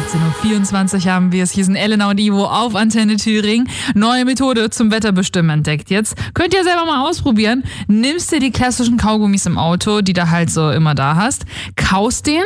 18.24 Uhr haben wir es. Hier sind Elena und Ivo auf Antenne Thüringen. Neue Methode zum Wetterbestimmen entdeckt jetzt. Könnt ihr selber mal ausprobieren. Nimmst dir die klassischen Kaugummis im Auto, die du halt so immer da hast, kaust den